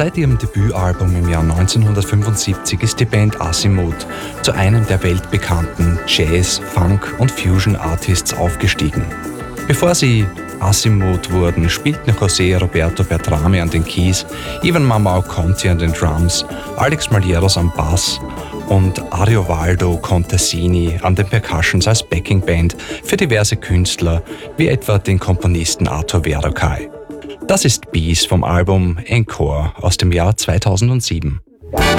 Seit ihrem Debütalbum im Jahr 1975 ist die Band Azimuth zu einem der weltbekannten Jazz-, Funk- und Fusion-Artists aufgestiegen. Bevor sie Azimuth wurden, spielten José Roberto Bertrame an den Keys, Ivan Mamao Conti an den Drums, Alex Malheiros am Bass und Ariovaldo Contesini an den Percussions als Backingband für diverse Künstler, wie etwa den Komponisten Arthur Verocai. Das ist Bees vom Album Encore aus dem Jahr 2007.